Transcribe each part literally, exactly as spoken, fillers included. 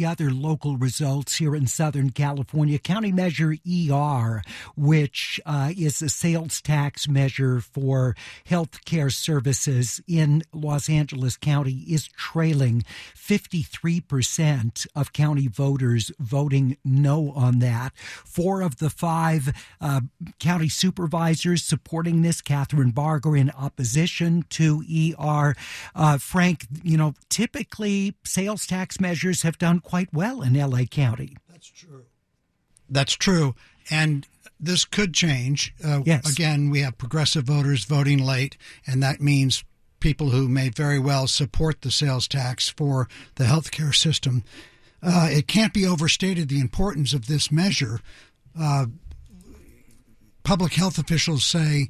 the other local results here in Southern California. County Measure E R, which uh, is a sales tax measure for health care services in Los Angeles County, is trailing fifty-three percent of county voters voting no on that. Four of the five uh, county supervisors supporting this, Catherine Barger, in opposition to E R. Uh, Frank, you know, typically sales tax measures have done quite well in L A County. That's true. That's true. And this could change. Uh, yes. Again, we have progressive voters voting late, and that means people who may very well support the sales tax for the healthcare system. Uh, it can't be overstated the importance of this measure. Uh, public health officials say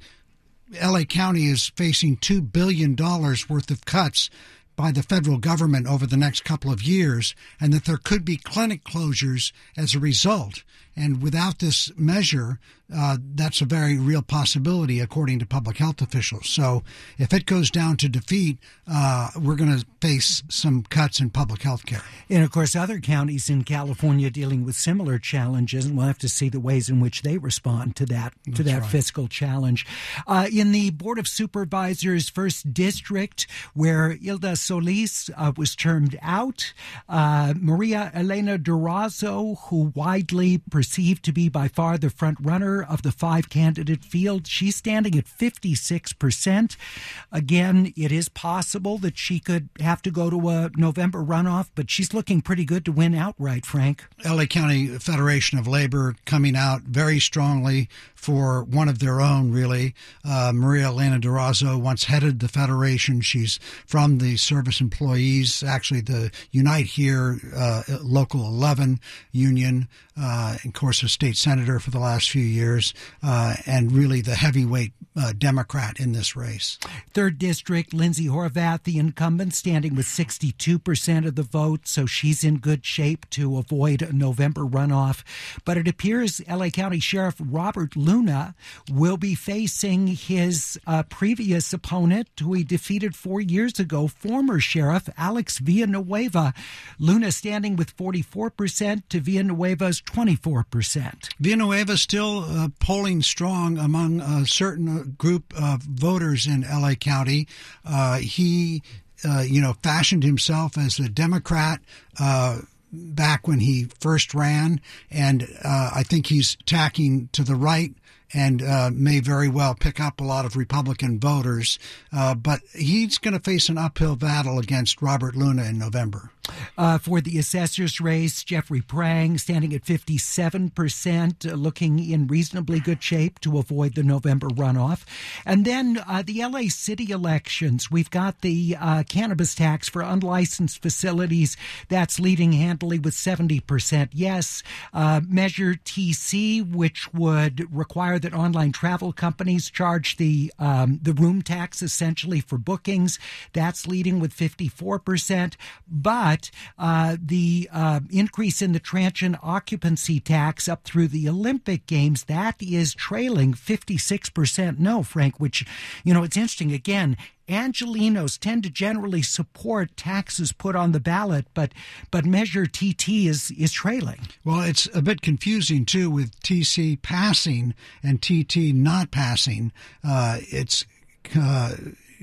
L A County is facing two billion dollars worth of cuts by the federal government over the next couple of years, and that there could be clinic closures as a result. And without this measure, uh, that's a very real possibility, according to public health officials. So if it goes down to defeat, uh, we're going to face some cuts in public health care. And, of course, other counties in California dealing with similar challenges, and we'll have to see the ways in which they respond to that to That's that right. fiscal challenge. Uh, in the Board of Supervisors' first district, where Hilda Solis uh, was termed out, uh, Maria Elena Durazo, who widely perceived to be by far the front runner of the five-candidate field, she's standing at fifty-six percent. Again, it is possible that she could have to go to a November runoff, but she's looking pretty good to win outright, Frank. L A County Federation of Labor coming out very strongly for one of their own, really. Uh, Maria Elena Durazo once headed the federation. She's from the Service Employees, actually the Unite Here uh, Local eleven union, uh, of course, a state senator for the last few years, uh, and really the heavyweight uh, Democrat in this race. Third District, Lindsay Horvath, the incumbent, standing with sixty-two percent of the vote, so she's in good shape to avoid a November runoff. But it appears L A County Sheriff Robert Luna will be facing his uh, previous opponent, who he defeated four years ago, former Sheriff Alex Villanueva. Luna standing with forty-four percent to Villanueva's twenty-four percent. Villanueva still uh, polling strong among a certain group of voters in L A County. Uh, he, uh, you know, fashioned himself as a Democrat uh, back when he first ran, and uh, I think he's tacking to the right and uh, may very well pick up a lot of Republican voters. Uh, but he's going to face an uphill battle against Robert Luna in November. Uh, for the assessor's race, Jeffrey Prang standing at fifty-seven percent, uh, looking in reasonably good shape to avoid the November runoff. And then uh, the L A city elections, we've got the uh, cannabis tax for unlicensed facilities. That's leading handily with seventy percent yes. Uh, Measure T C, which would require that online travel companies charge the um, the room tax essentially for bookings, that's leading with fifty-four percent. But uh, the uh, increase in the transient occupancy tax up through the Olympic Games, that is trailing fifty-six percent no, Frank, which, you know, it's interesting. Again, Angelenos tend to generally support taxes put on the ballot, but but Measure T T is, is trailing. Well, it's a bit confusing, too, with T C passing and T T not passing. Uh, it's... Uh,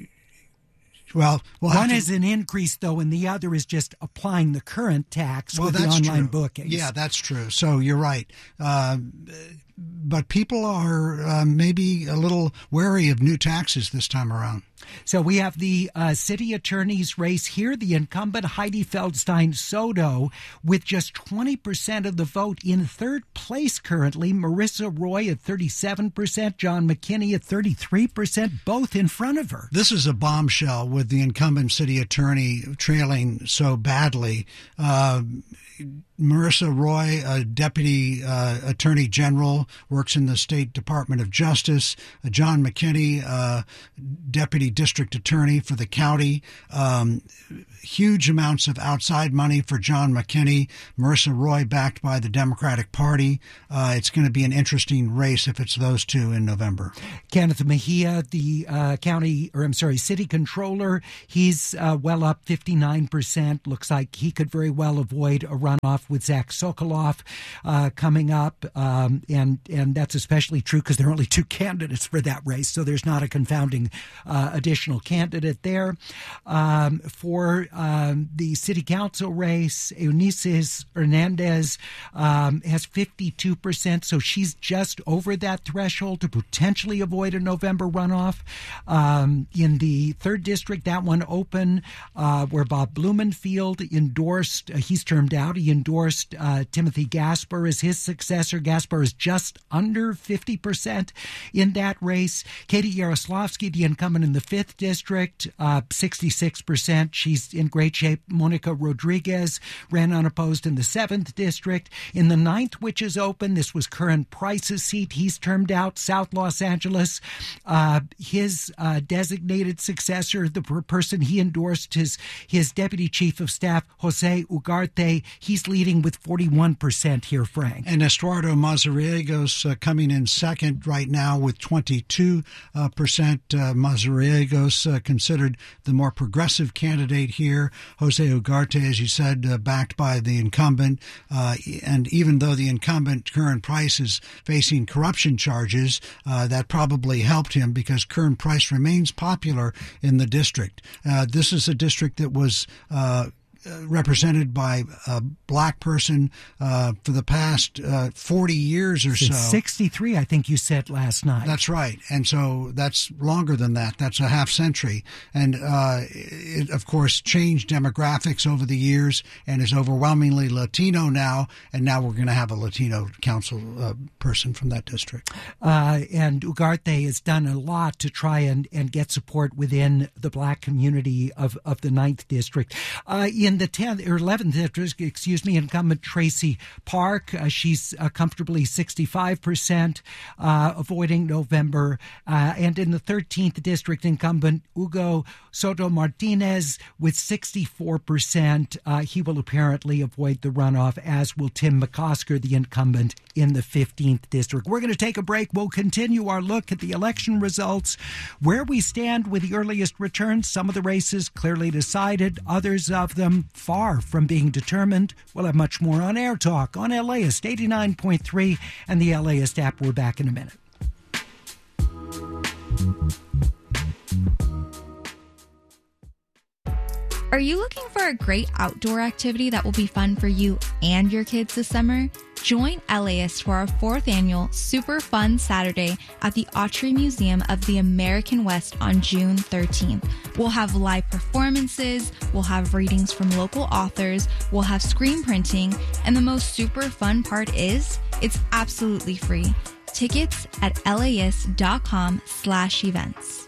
Well, we'll one to, is an increase, though, and the other is just applying the current tax well, with the online true. bookings. Yeah, that's true. So you're right. Uh, but people are uh, maybe a little wary of new taxes this time around. So we have the uh, city attorney's race here. The incumbent Heidi Feldstein Soto with just twenty percent of the vote. In third place currently, Marissa Roy at thirty-seven percent, John McKinney at thirty-three percent, both in front of her. This is a bombshell with the incumbent city attorney trailing so badly. Uh, Marissa Roy, a deputy uh, attorney general, works in the State Department of Justice. Uh, John McKinney, uh, deputy the district attorney for the county. Um, huge amounts of outside money for John McKinney, Marissa Roy backed by the Democratic Party. Uh, it's going to be an interesting race if it's those two in November. Kenneth Mejia, the uh, county, or I'm sorry, city controller, he's uh, well up fifty-nine percent. Looks like he could very well avoid a runoff with Zach Sokoloff uh, coming up. Um, and, and that's especially true because there are only two candidates for that race, so there's not a confounding uh, additional candidate there. Um, for um, the city council race, Eunices Hernandez um, has fifty-two percent, so she's just over that threshold to potentially avoid a November runoff. Um, in the third district, that one open, uh, where Bob Blumenfield endorsed, uh, he's termed out, he endorsed uh, Timothy Gasper as his successor. Gasper is just under fifty percent in that race. Katie Yaroslavsky, the incumbent in the fifth district, uh, sixty-six percent. She's in great shape. Monica Rodriguez ran unopposed in the seventh district. In the ninth, which is open, this was Curran Price's seat. He's termed out, South Los Angeles. Uh, his uh, designated successor, the per- person he endorsed, his, his deputy chief of staff, Jose Ugarte, he's leading with forty-one percent here, Frank. And Estuardo Mazariegos uh, coming in second right now with twenty-two percent. Uh, Mazariegos uh, considered the more progressive candidate here. Jose Ugarte, as you said, uh, backed by the incumbent. Uh, and even though the incumbent, Curran Price, is facing corruption charges, uh, that probably helped him because Curran Price remains popular in the district. Uh, this is a district that was uh, represented by a black person uh, for the past uh, forty years or Since so. sixty-three, I think you said last night. That's right. And so that's longer than that. That's a half century. And uh, it, of course, changed demographics over the years and is overwhelmingly Latino now. And now we're going to have a Latino council uh, person from that district. Uh, and Ugarte has done a lot to try and, and get support within the black community of, of the ninth district. Uh, in the tenth or eleventh district, excuse me, incumbent Tracy Park, uh, she's uh, comfortably sixty-five percent, uh, avoiding November. Uh, and in the thirteenth district, incumbent Hugo Soto Martinez with sixty-four percent. Uh, he will apparently avoid the runoff, as will Tim McCosker, the incumbent in the fifteenth district. We're going to take a break. We'll continue our look at the election results, where we stand with the earliest returns. Some of the races clearly decided, others of them far from being determined. We'll have much more on Air Talk on LAist eighty-nine point three and the LAist app. We're back in a minute. Are you looking for a great outdoor activity that will be fun for you and your kids this summer? Join LAist for our fourth annual Super Fun Saturday at the Autry Museum of the American West on June thirteenth. We'll have live performances, we'll have readings from local authors, we'll have screen printing, and the most super fun part is, it's absolutely free. Tickets at laist.com slash events.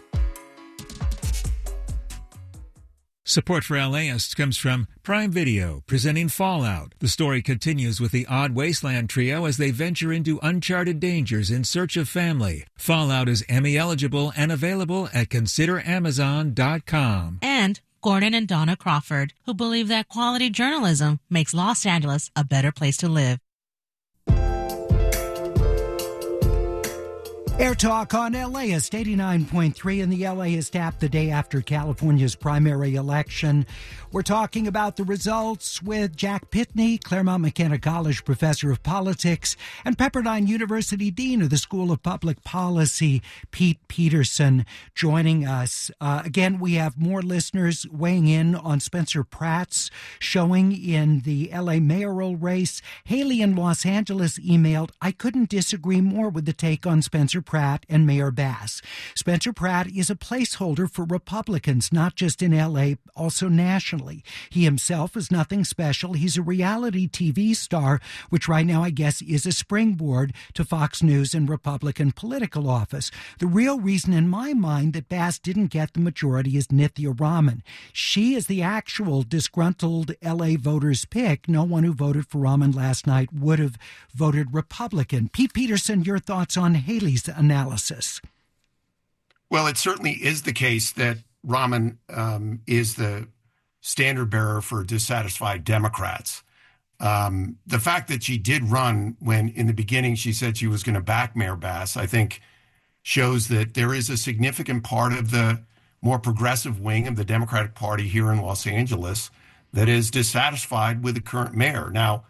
Support for LAist comes from Prime Video, presenting Fallout. The story continues with the Odd Wasteland trio as they venture into uncharted dangers in search of family. Fallout is Emmy eligible and available at consider amazon dot com. And Gordon and Donna Crawford, who believe that quality journalism makes Los Angeles a better place to live. Air Talk on LAist eighty-nine point three and the LAist app the day after California's primary election. We're talking about the results with Jack Pitney, Claremont McKenna College professor of politics, and Pepperdine University Dean of the School of Public Policy, Pete Peterson, joining us. Uh, again, we have more listeners weighing in on Spencer Pratt's showing in the L A mayoral race. Haley in Los Angeles emailed, I couldn't disagree more with the take on Spencer Pratt and Mayor Bass. Spencer Pratt is a placeholder for Republicans, not just in L A, also nationally. He himself is nothing special. He's a reality T V star, which right now I guess is a springboard to Fox News and Republican political office. The real reason in my mind that Bass didn't get the majority is Nithya Raman. She is the actual disgruntled L A voters' pick. No one who voted for Raman last night would have voted Republican. Pete Peterson, your thoughts on Haley's analysis? Well, it certainly is the case that Raman um, is the standard bearer for dissatisfied Democrats. Um, the fact that she did run when in the beginning she said she was going to back Mayor Bass, I think shows that there is a significant part of the more progressive wing of the Democratic Party here in Los Angeles that is dissatisfied with the current mayor. Now,